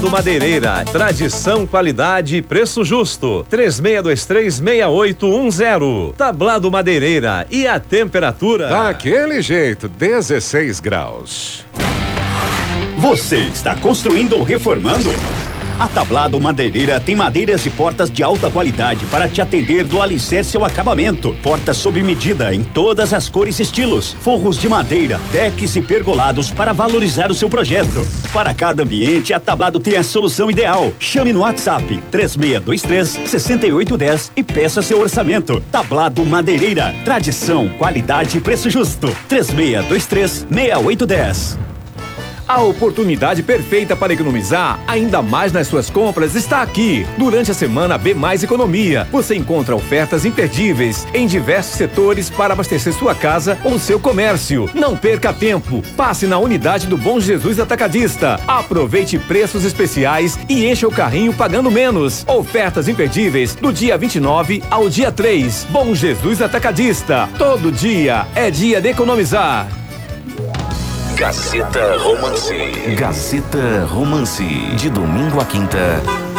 Tablado Madeireira, tradição, qualidade e preço justo. 36236810. Tablado Madeireira, e a temperatura? Daquele jeito, 16 graus. Você está construindo ou reformando? A Tablado Madeireira tem madeiras e portas de alta qualidade para te atender do alicerce ao acabamento. Portas sob medida em todas as cores e estilos. Forros de madeira, decks e pergolados para valorizar o seu projeto. Para cada ambiente, a Tablado tem a solução ideal. Chame no WhatsApp 3623-6810 e peça seu orçamento. Tablado Madeireira. Tradição, qualidade e preço justo. 3623-6810. A oportunidade perfeita para economizar ainda mais nas suas compras está aqui. Durante a semana B Mais Economia, você encontra ofertas imperdíveis em diversos setores para abastecer sua casa ou seu comércio. Não perca tempo. Passe na unidade do Bom Jesus Atacadista. Aproveite preços especiais e encha o carrinho pagando menos. Ofertas imperdíveis do dia 29 ao dia 3. Bom Jesus Atacadista. Todo dia é dia de economizar. Gazeta Romance. Gazeta Romance. De domingo a quinta,